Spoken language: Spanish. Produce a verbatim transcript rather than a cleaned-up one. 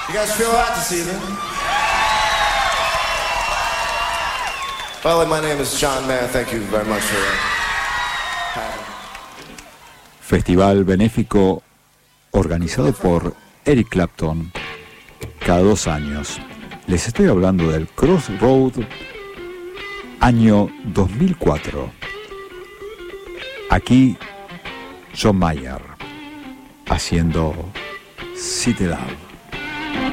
You guys feel hot this evening? Well, my name is John Mayer. Thank you very much for having me. Festival benéfico organizado por Eric Clapton cada dos años. Les estoy hablando del Crossroad año dos mil cuatro. Aquí John Mayer haciendo City Love.